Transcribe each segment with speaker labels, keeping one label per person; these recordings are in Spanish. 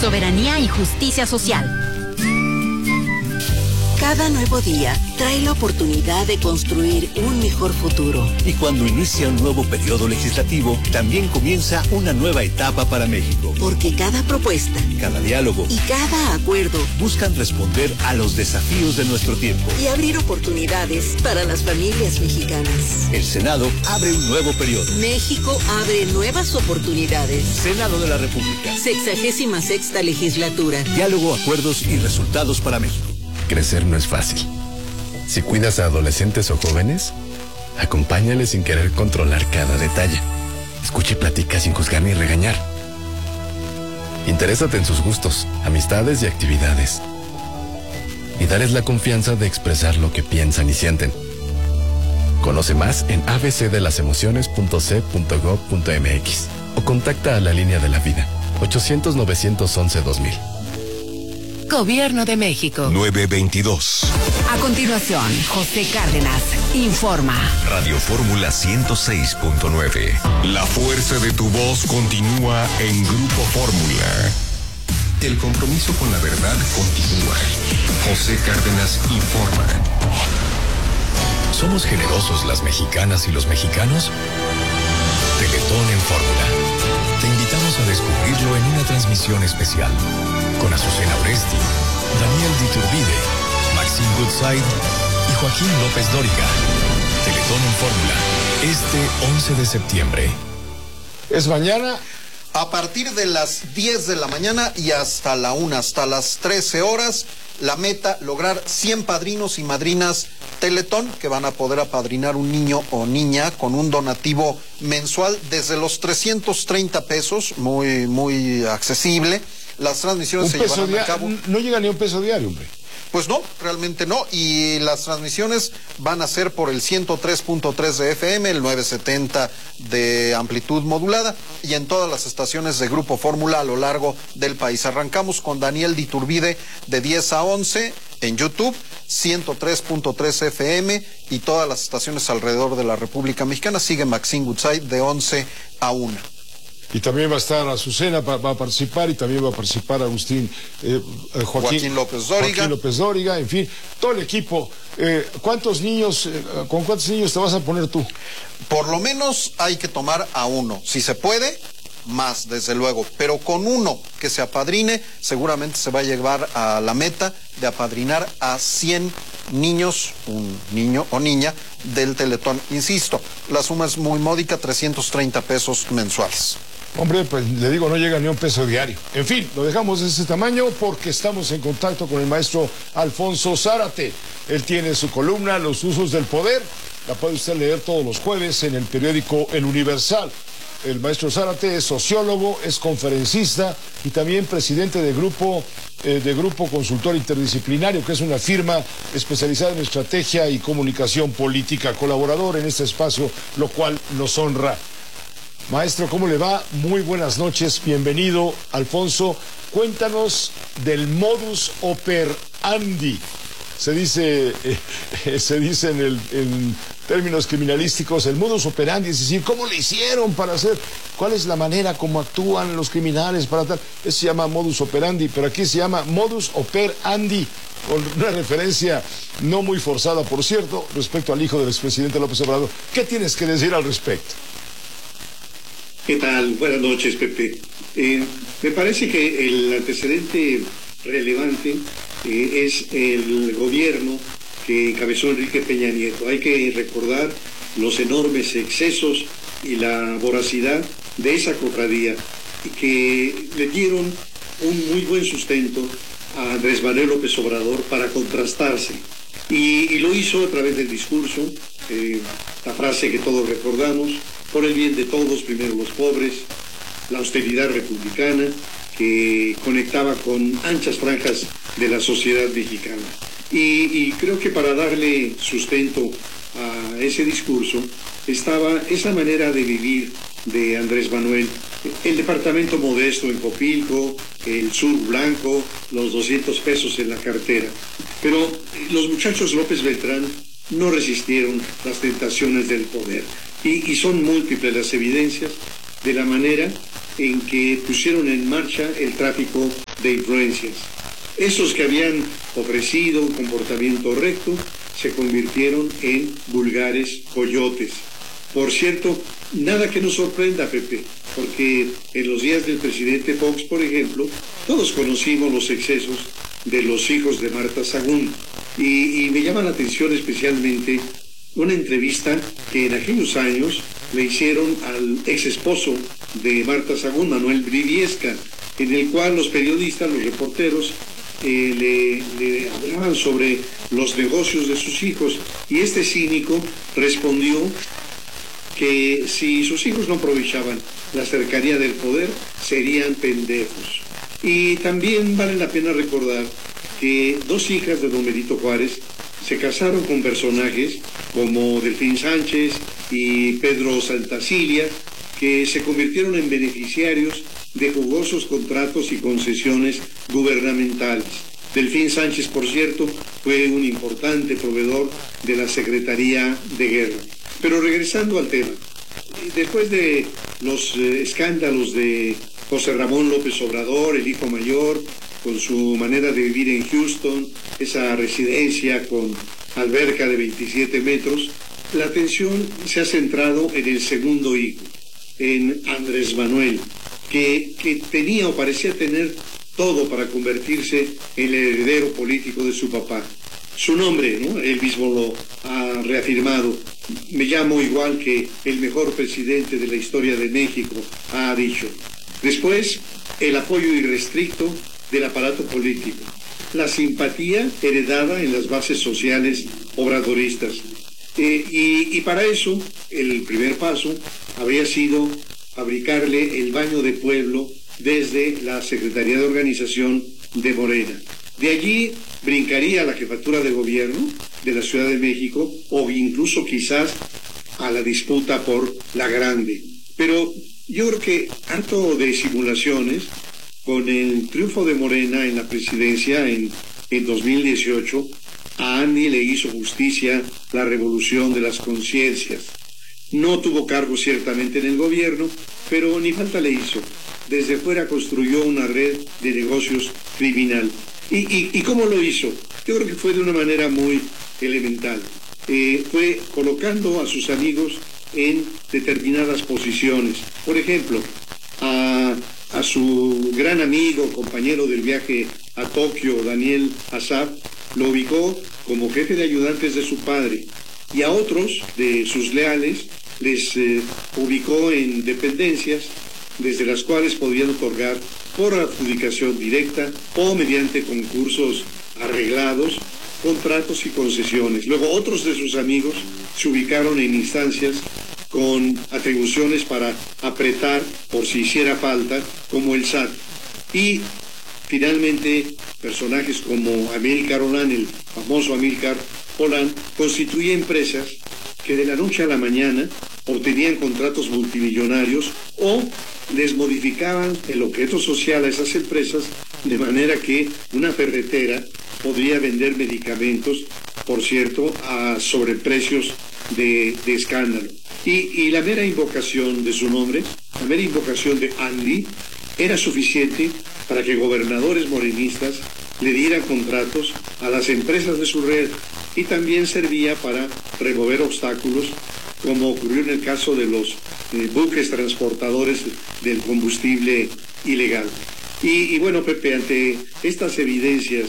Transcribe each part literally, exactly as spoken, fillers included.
Speaker 1: soberanía y justicia social.
Speaker 2: Cada nuevo día trae la oportunidad de construir un mejor futuro.
Speaker 3: Y cuando inicia un nuevo periodo legislativo, también comienza una nueva etapa para México.
Speaker 2: Porque cada propuesta,
Speaker 3: cada diálogo
Speaker 2: y cada acuerdo
Speaker 3: buscan responder a los desafíos de nuestro tiempo
Speaker 2: y abrir oportunidades para las familias mexicanas.
Speaker 3: El Senado abre un nuevo periodo.
Speaker 2: México abre nuevas oportunidades.
Speaker 3: Senado de la República.
Speaker 2: Sexagésima sexta legislatura.
Speaker 3: Diálogo, acuerdos y resultados para México.
Speaker 4: Crecer no es fácil. Si cuidas a adolescentes o jóvenes, acompáñales sin querer controlar cada detalle. Escucha y platica sin juzgar ni regañar. Interésate en sus gustos, amistades y actividades. Y dales la confianza de expresar lo que piensan y sienten. Conoce más en a b c de las emociones punto c punto gov punto m x o contacta a la línea de la vida ochocientos, novecientos once, dos mil.
Speaker 1: Gobierno de México.
Speaker 5: nueve veintidós.
Speaker 1: A continuación, José Cárdenas informa.
Speaker 5: Radio Fórmula ciento seis punto nueve. La fuerza de tu voz continúa en Grupo Fórmula. El compromiso con la verdad continúa. José Cárdenas informa.
Speaker 4: ¿Somos generosos las mexicanas y los mexicanos? Teletón en Fórmula. Te invitamos a descubrirlo en una transmisión especial con Azucena Oresti, Daniel Diturbide, Maxine Goodside y Joaquín López Dóriga. Teletón en Fórmula, este once de septiembre.
Speaker 6: Es mañana.
Speaker 7: A partir de las diez de la mañana y hasta la una, hasta las trece horas, la meta, lograr cien padrinos y madrinas Teletón que van a poder apadrinar un niño o niña con un donativo mensual desde los trescientos treinta pesos, muy, muy accesible. Las transmisiones se llevarán a cabo.
Speaker 6: No llega ni un peso diario, hombre.
Speaker 7: Pues no, realmente no. Y las transmisiones van a ser por el ciento tres punto tres de F M, el novecientos setenta de amplitud modulada y en todas las estaciones de Grupo Fórmula a lo largo del país. Arrancamos con Daniel Diturbide de diez a once en YouTube, ciento tres punto tres F M y todas las estaciones alrededor de la República Mexicana. Sigue Maxine Goodside de once a una.
Speaker 6: Y también va a estar Azucena, va, va a participar, y también va a participar Agustín, eh, Joaquín,
Speaker 7: Joaquín López Dóriga.
Speaker 6: Joaquín López Dóriga, en fin, todo el equipo. Eh, ¿Cuántos niños, eh, con cuántos niños te vas a poner tú?
Speaker 7: Por lo menos hay que tomar a uno. Si se puede, más, desde luego. Pero con uno que se apadrine, seguramente se va a llevar a la meta de apadrinar a cien niños, un niño o niña, del Teletón. Insisto, la suma es muy módica, trescientos treinta pesos mensuales.
Speaker 6: Hombre, pues le digo, no llega ni un peso diario. En fin, lo dejamos de ese tamaño porque estamos en contacto con el maestro Alfonso Zárate. Él tiene su columna, Los usos del poder. La puede usted leer todos los jueves en el periódico El Universal. El maestro Zárate es sociólogo, es conferencista y también presidente de grupo, eh, de Grupo Consultor Interdisciplinario, que es una firma especializada en estrategia y comunicación política, colaborador en este espacio, lo cual nos honra. Maestro, ¿cómo le va? Muy buenas noches, bienvenido, Alfonso. Cuéntanos del modus operandi. Se dice, eh, se dice en, el, en términos criminalísticos, el modus operandi, es decir, ¿cómo le hicieron para hacer? ¿Cuál es la manera como actúan los criminales para tal? Eso se llama modus operandi, pero aquí se llama modus operandi, con una referencia no muy forzada, por cierto, respecto al hijo del expresidente López Obrador. ¿Qué tienes que decir al respecto?
Speaker 8: ¿Qué tal? Buenas noches, Pepe. Eh, me parece que el antecedente relevante eh, es el gobierno que encabezó Enrique Peña Nieto. Hay que recordar los enormes excesos y la voracidad de esa cofradía que le dieron un muy buen sustento a Andrés Manuel López Obrador para contrastarse. Y, y lo hizo a través del discurso, eh, la frase que todos recordamos, por el bien de todos, primero los pobres, la austeridad republicana que conectaba con anchas franjas de la sociedad mexicana. Y, y creo que para darle sustento a ese discurso estaba esa manera de vivir de Andrés Manuel, el departamento modesto en Copilco, el sur blanco, los doscientos pesos en la cartera. Pero los muchachos López Beltrán no resistieron las tentaciones del poder. Y, y son múltiples las evidencias de la manera en que pusieron en marcha el tráfico de influencias. Esos que habían ofrecido un comportamiento recto se convirtieron en vulgares coyotes. Por cierto, nada que nos sorprenda, Pepe, porque en los días del presidente Fox, por ejemplo, todos conocimos los excesos de los hijos de Marta Sagún. Y, y me llama la atención especialmente una entrevista que en aquellos años le hicieron al ex esposo de Marta Sagún, Manuel Briviesca, en el cual los periodistas, los reporteros, eh, le, le hablaban sobre los negocios de sus hijos, y este cínico respondió que si sus hijos no aprovechaban la cercanía del poder, serían pendejos. Y también vale la pena recordar que dos hijas de don Benito Juárez se casaron con personajes como Delfín Sánchez y Pedro Santacilia, que se convirtieron en beneficiarios de jugosos contratos y concesiones gubernamentales. Delfín Sánchez, por cierto, fue un importante proveedor de la Secretaría de Guerra. Pero regresando al tema, después de los eh, escándalos de José Ramón López Obrador, el hijo mayor, con su manera de vivir en Houston, esa residencia con alberca de veintisiete metros, la atención se ha centrado en el segundo hijo, en Andrés Manuel, que, que tenía o parecía tener todo para convertirse en el heredero político de su papá. Su nombre, ¿no?, él mismo lo ha reafirmado. Me llamo igual que el mejor presidente de la historia de México, ha dicho. Después, el apoyo irrestricto del aparato político, la simpatía heredada en las bases sociales obradoristas. Eh, y, y para eso, el primer paso habría sido fabricarle el baño de pueblo desde la Secretaría de Organización de Morena. De allí brincaría a la jefatura de gobierno de la Ciudad de México, o incluso quizás a la disputa por la Grande. Pero yo creo que harto de simulaciones, con el triunfo de Morena en la presidencia en, en dos mil dieciocho, a Andy le hizo justicia la revolución de las conciencias. No tuvo cargo ciertamente en el gobierno, pero ni falta le hizo. Desde fuera construyó una red de negocios criminal. ¿Y, y, y cómo lo hizo? Yo creo que fue de una manera muy elemental. Eh, fue colocando a sus amigos en determinadas posiciones. Por ejemplo, a, a su gran amigo, compañero del viaje a Tokio, Daniel Assaf, lo ubicó como jefe de ayudantes de su padre, y a otros de sus leales les eh, ubicó en dependencias desde las cuales podían otorgar por adjudicación directa o mediante concursos arreglados, contratos y concesiones. Luego otros de sus amigos se ubicaron en instancias con atribuciones para apretar por si hiciera falta, como el S A T. Y finalmente personajes como Amílcar Olán, el famoso Amílcar Olán, constituye empresas que de la noche a la mañana obtenían contratos multimillonarios o les modificaban el objeto social a esas empresas de manera que una ferretera podría vender medicamentos, por cierto, a sobreprecios de, de escándalo. Y, y la mera invocación de su nombre, la mera invocación de Andy, era suficiente para que gobernadores morenistas le dieran contratos a las empresas de su red, y también servía para remover obstáculos, como ocurrió en el caso de los eh, buques transportadores del combustible ilegal. Y, y bueno, Pepe, ante estas evidencias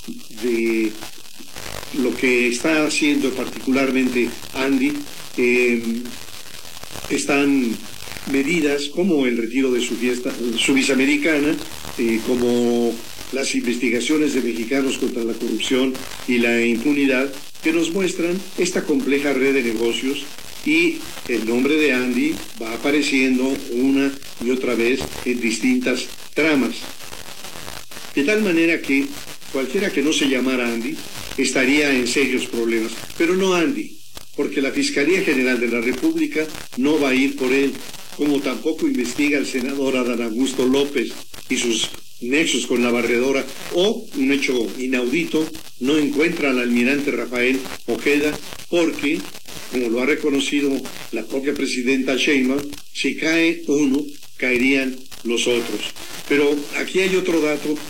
Speaker 8: de lo que está haciendo particularmente Andy, eh, están medidas como el retiro de su fiesta, su visa americana, eh, como las investigaciones de mexicanos contra la corrupción y la impunidad, que nos muestran esta compleja red de negocios, y el nombre de Andy va apareciendo una y otra vez en distintas tramas. De tal manera que cualquiera que no se llamara Andy estaría en serios problemas, pero no Andy, porque la Fiscalía General de la República no va a ir por él, como tampoco investiga el senador Adán Augusto López y sus nexos con la barredora, o, un hecho inaudito, no encuentra al almirante Rafael Ojeda, porque, como lo ha reconocido la propia presidenta Sheinbaum, si cae uno, caerían los otros. Pero aquí hay otro dato